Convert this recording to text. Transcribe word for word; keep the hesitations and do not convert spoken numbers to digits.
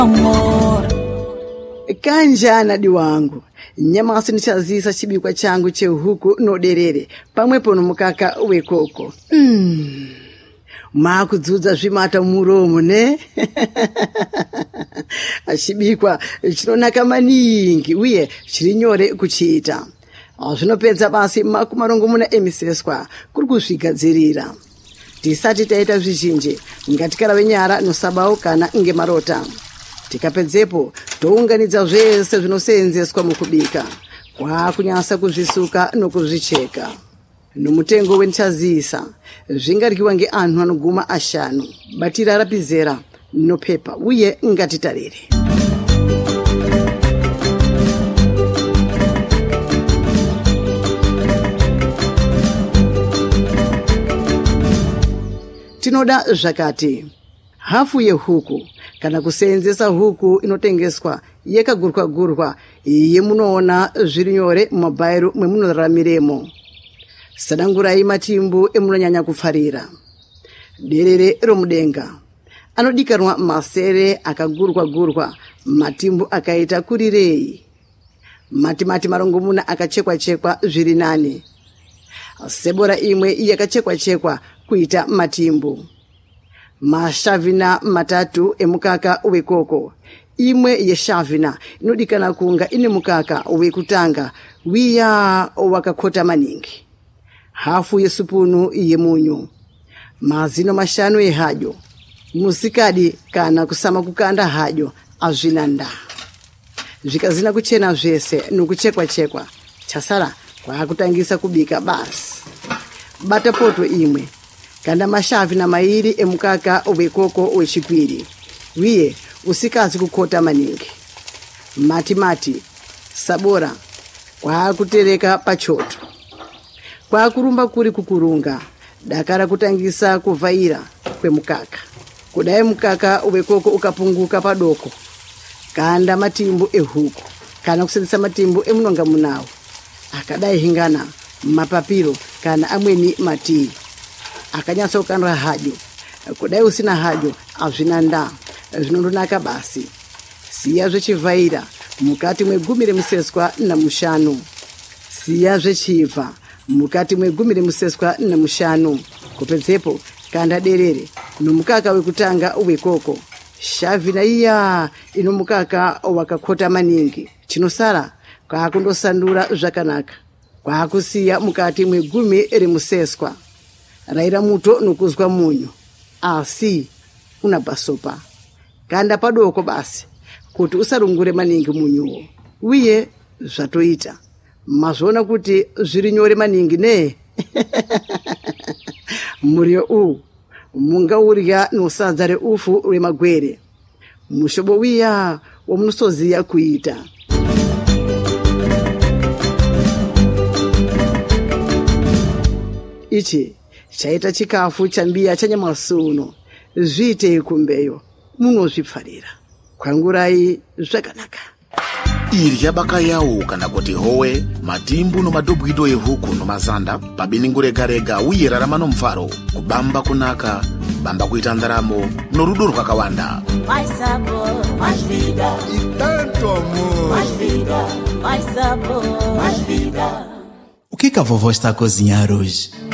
amor. Kanjana diwangu, nyamasi nichazisa chibikwa changu chehuku no derere, pamwepo no mukaka wekoko. Mm. Makudzudza zvimata muromo ne? Achibikwa chinonaka maningi uye chiri nyore kuchiita. Zvinopedza basi makumarongomuna emiseswa kuri kuzvigadzirira. Tisati taita zvizhinji ngatikara nyara nosabau kana ngemarota. Tikapedzepo tounganidza zvese zvinoseenzeswa mukubika. Kwakunyasa kuzvisuka nokuzvicheka. Nomutengo wenchazisa zvingaryiwa ngeanhu anoguma ashanu. Batira rapizera nopepa uye ngatitarire. Tinoda zvakati hafu yehuku kana kuseenzesa huku inotengeswa yakagurwa gurwa yemunoona zviri nyore mumabhairu mwemunoramiremo. Sadangurai matimbu emunonyanya kufarira. Derere romudenga anodikanwa masere akagurwa gurwa, matimbu akaita kurirei. Mati mati marongomuna akachekwa chekwa zviri nane. Sebora imwe yakachekwa chekwa kuita matimbu. Mashavina matatu emukaka wekoko. Imwe yeshavina inodikana kunga ine mukaka wekutanga wiya wakakota maningi. Hafu yesupunu yemunyu. Mazino mashanu ehadyo. Musikadi kana kusama kukanda hadyo azvinanda. Zvikazina kuchena zvese nukuchekwa chekwa. Chasara kwa kutangisa kubika basi. Bata poto imwe. Kanda mashavi na mairi emukaka wekoko wechipiri. Wiye usikazi kukota maningi. Mati mati. Sabora. Kwa kutereka pachoto. Kwa kurumba kuri kukurunga. Dakara kutangisa kuvaira kwe mukaka. Kudai mukaka wekoko ukapunguka padoko. Kanda matimbu ehuku. Kana kusendesa matimbu emunonga munawo. Akadai hingana mapapiro kana amweni mati. Akanyasa ukanra hadyo. Kudai usina hadyo azvinanda. Zvinondonaka basi. Siya zvechivaira mukati mwegumire museswa na mushanu. Siya zvechiva mukati mwegumire museswa na mushanu. Kupedzepo kanda derere nomukaka wekutanga wekoko. Shavina iya ino mukaka wakakota maningi. Chinosara kwa kundosandura zvakanaka. Kwa kusiya mukati mwegumi remuseswa. Raira muto nokuzwa munyu. Asi unabasopa. Kanda padoko basi kuti usarungure maningi munyuwo. Uye zvatoita. Mazvona kuti zviri nyore maningi ne? Muriyo u munga urya nosadza reufu remagwere. Mushobo wiya womunosoziya kuita. Ichi chaita chikafu chambiya chanyamasuno. Zvite kumbeyo munozvipfarira. Kwangurai zvakanaka. Irya bakayawo kana kuti howe, matimbu no madobwido ehuku no mazanda, pabeningurega rega uye raramano mfaro, kubamba kunaka, bamba kuita ndaramo, no rudo rwakawanda. Mais sabor, mais vida. E tanto amor. Mais vida, mais sabor, mais vida. O que que a vovó está a cozinhar hoje?